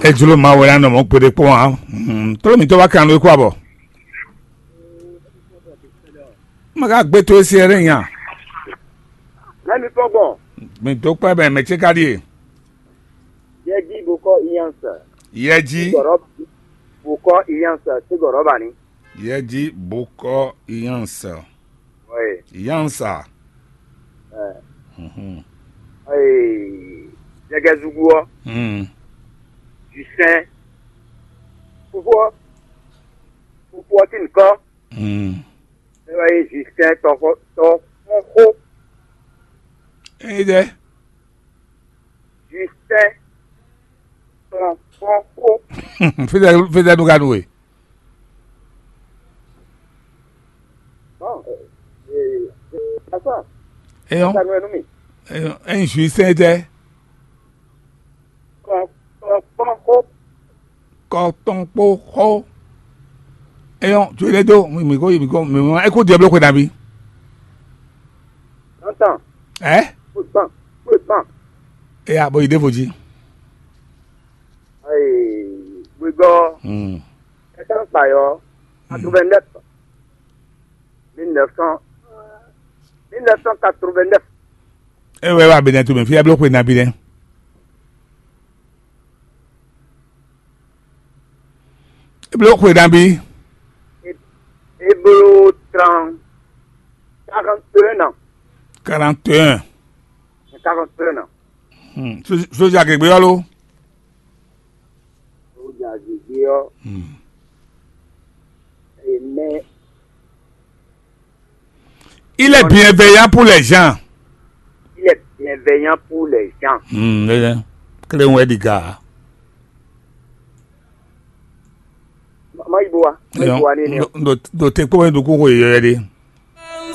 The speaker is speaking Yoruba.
Ejulo ma wera no mo pede po ha. To mi to wa kan lo ku abo. Maga gbe to si ere yan. Lẹ́mi tọ́gbọ̀n. Mi to pe be me che kari. Yeji bukọ iyansa. Yeji Bukọ iyansa ti gọ̀rọ̀bà ni. Yeji boko iyansa. Oui. Iyansa. Jẹgẹzuguọ. Justin. Fúfúọ tí nǹkan. Ẹ̀rọ Justin tọ̀fọ́kó. Ede. Justin tọ̀fọ́kó. Fede do ganu we. Eyon. En ju sede. Koton po ho. Eyon, tu le do, mi ko e ko diablo ko dabi. Longtemps. Pan. E a bo ide foji. Gbígbọ́. Ẹ̀ka ń pààyọ. 1989. E we wa be na tu me fi diablo ko na bi den. E blo ko na bi. Ebolo 41 ans. 41. 41 ans. So ja ke gbe yo lo. Ó jà gbègbè ọ́. Mais Il est bienveillant pour les gens. il est bienveillant pour les gens. Quel est le gars? Ma ibo wa ni ni. Do te ko en do ko ye ye de.